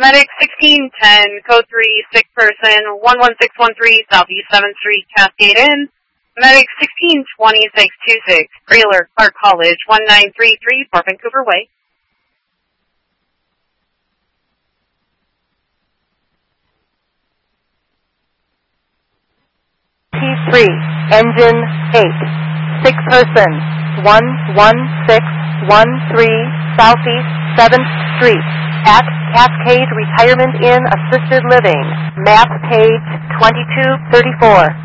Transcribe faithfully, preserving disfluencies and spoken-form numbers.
Medic sixteen ten, code three, sick person, one one six one three, Southeast seventh Street, Cascade Inn. Medic sixteen twenty, six two six, Grayler, Clark College, one nine three three, Fort Vancouver Way. T three, engine eight, sick person, one one six one three, Southeast seventh Street, at Cascade Retirement Inn Assisted Living, map page twenty-two thirty-four.